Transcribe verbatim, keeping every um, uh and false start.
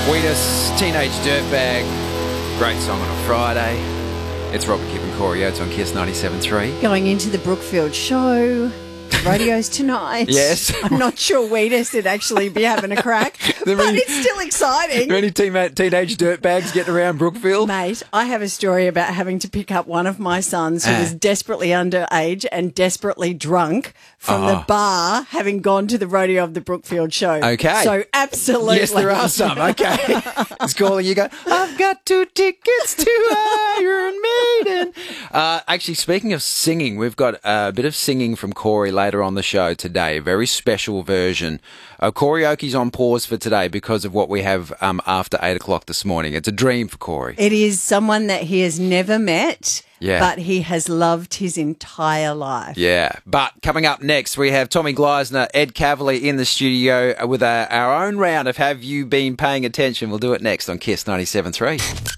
Wheatus, Teenage Dirtbag. Great song on a Friday. It's Robert Gibb and Corey Oates on Kiss ninety-seven point three. Going into the Brookfield show. Radio's tonight. Yes. I'm not sure Wheatus would actually be having a crack, but many, it's still exciting. Many teen, teenage dirtbags getting around Brookfield. Mate, I have a story about having to pick up one of my sons who Ah. was desperately underage and desperately drunk from Oh. the bar, having gone to the rodeo of the Brookfield show. Okay. So absolutely. Yes, there are some. Okay. It's calling you go, I've got two tickets to Iron Maiden. Uh, actually, speaking of singing, we've got a bit of singing from Corey later on the show today, a very special version. Uh, Corey Oakey's on pause for today because of what we have um, after eight o'clock this morning. It's a dream for Corey. It is someone that he has never met, Yeah. but he has loved his entire life. Yeah, but coming up next, we have Tommy Gleisner, Ed Cavalier in the studio with our, our own round of Have You Been Paying Attention? We'll do it next on Kiss ninety-seven point three.